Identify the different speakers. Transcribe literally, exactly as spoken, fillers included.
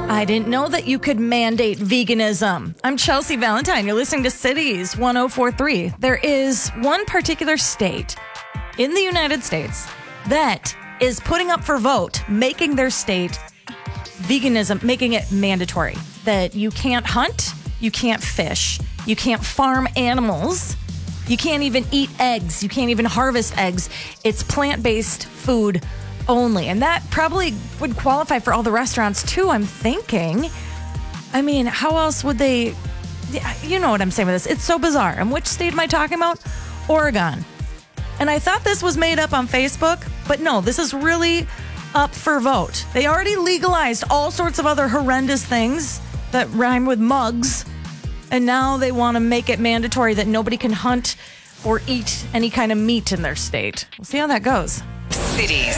Speaker 1: I didn't know that you could mandate veganism. I'm Chelsea Valentine. You're listening to Cities one oh four point three. There is one particular state in the United States that is putting up for vote, making their state veganism, making it mandatory. That you can't hunt, you can't fish, you can't farm animals, you can't even eat eggs, you can't even harvest eggs. It's plant-based food only. And that probably would qualify for all the restaurants too, I'm thinking. I mean, how else would they, you know what I'm saying with this. It's so bizarre. And which state am I talking about? Oregon. And I thought this was made up on Facebook, but no, this is really up for vote. They already legalized all sorts of other horrendous things that rhyme with mugs. And now they want to make it mandatory that nobody can hunt or eat any kind of meat in their state. We'll see how that goes.
Speaker 2: Cities.